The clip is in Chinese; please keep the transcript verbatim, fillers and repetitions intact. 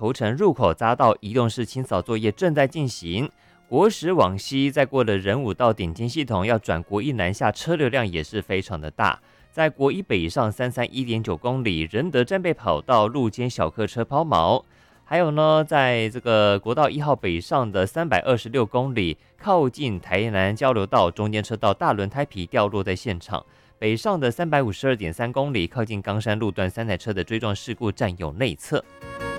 头城入口匝道移动式清扫作业正在进行。国十往西，再过了仁武到顶尖系统，要转国一南下，车流量也是非常的大。在国一北上三三一点九公里，仁德战备跑道路肩小客车抛锚。还有呢，在这个国道一号北上的三百二十六公里，靠近台南交流道中间车道大轮胎皮掉落在现场。北上的三百五十二点三公里，靠近冈山路段三台车的追撞事故占有内侧。